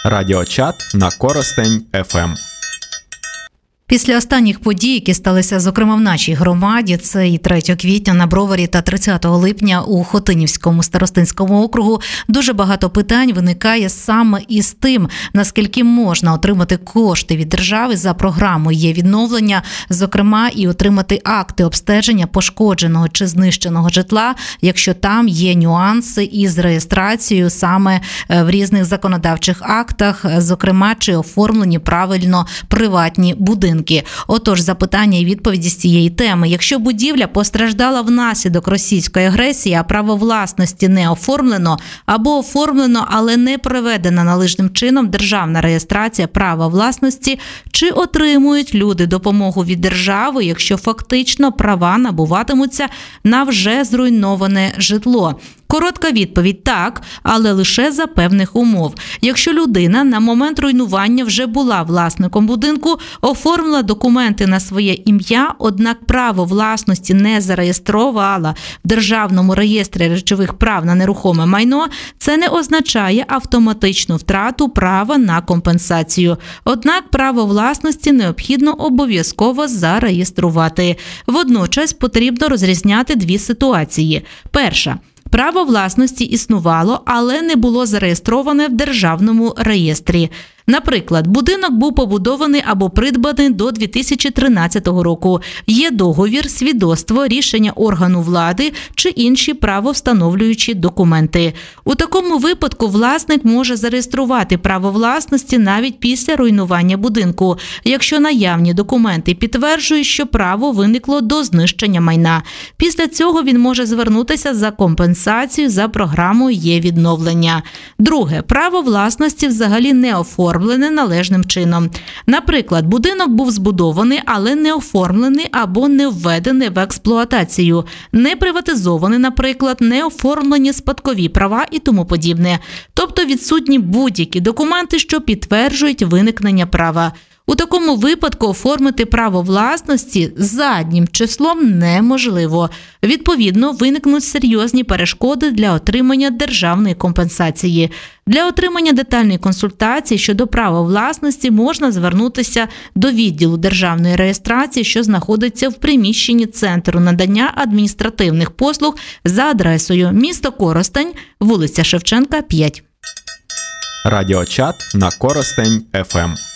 Радіочат на Коростень ФМ. Після останніх подій, які сталися, зокрема, в нашій громаді, це і 3 квітня на Броварі та 30 липня у Хотинівському старостинському округу, дуже багато питань виникає саме із тим, наскільки можна отримати кошти від держави за програмою «Є-відновлення», зокрема, і отримати акти обстеження пошкодженого чи знищеного житла, якщо там є нюанси із реєстрацією саме в різних законодавчих актах, зокрема, чи оформлені правильно приватні будинки. Отож, запитання і відповіді з цієї теми. Якщо будівля постраждала внаслідок російської агресії, а право власності не оформлено, або оформлено, але не проведена належним чином державна реєстрація права власності, чи отримують люди допомогу від держави, якщо фактично права набуватимуться на вже зруйноване житло? Коротка відповідь – так, але лише за певних умов. Якщо людина на момент руйнування вже була власником будинку, оформила документи на своє ім'я, однак право власності не зареєструвала в Державному реєстрі речових прав на нерухоме майно, це не означає автоматичну втрату права на компенсацію. Однак право власності необхідно обов'язково зареєструвати. Водночас потрібно розрізняти дві ситуації. Перша. Право власності існувало, але не було зареєстроване в Державному реєстрі. Наприклад, будинок був побудований або придбаний до 2013 року. Є договір, свідоцтво, рішення органу влади чи інші правовстановлюючі документи. У такому випадку власник може зареєструвати право власності навіть після руйнування будинку, якщо наявні документи підтверджують, що право виникло до знищення майна. Після цього він може звернутися за компенсацією за програмою «Є-відновлення». Друге, право власності взагалі не оформлене належним чином. Наприклад, будинок був збудований, але не оформлений або не введений в експлуатацію, не приватизований, наприклад, не оформлені спадкові права і тому подібне. Тобто відсутні будь-які документи, що підтверджують виникнення права. У такому випадку оформити право власності заднім числом неможливо. Відповідно, виникнуть серйозні перешкоди для отримання державної компенсації. Для отримання детальної консультації щодо права власності можна звернутися до відділу державної реєстрації, що знаходиться в приміщенні Центру надання адміністративних послуг за адресою місто Коростень, вулиця Шевченка, 5. Радіочат на Коростень ФМ.